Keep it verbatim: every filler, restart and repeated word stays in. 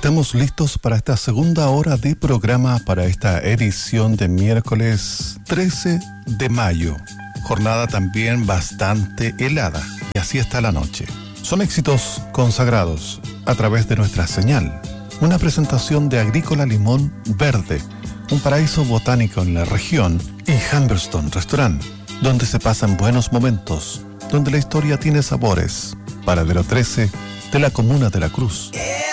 Estamos listos para esta segunda hora de programa para esta edición de miércoles trece de mayo. Jornada también bastante helada y así está la noche. Son éxitos consagrados a través de nuestra señal. Una presentación de Agrícola Limón Verde, un paraíso botánico en la región, y Humberstone Restaurant, donde se pasan buenos momentos, donde la historia tiene sabores. Paradero trece de la Comuna de la Cruz.